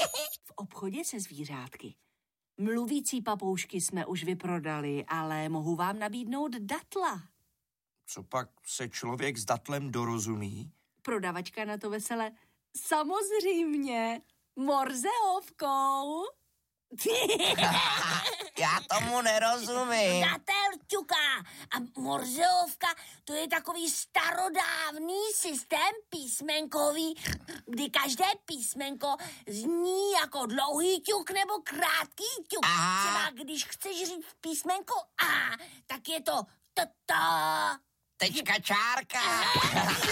V obchodě se zvířátky. Mluvící papoušky jsme už vyprodali, ale mohu vám nabídnout datla. Co pak se člověk s datlem dorozumí? Prodavačka na to vesele. Samozřejmě, morzeovkou. Já tomu nerozumím. Datel ťuká a morzeovka, to je takový starodávný systém písmenkový, kdy každé písmenko zní jako dlouhý ťuk nebo krátký ťuk. Třeba když chceš říct písmenko A, tak je to t-ta. Tečka čárka.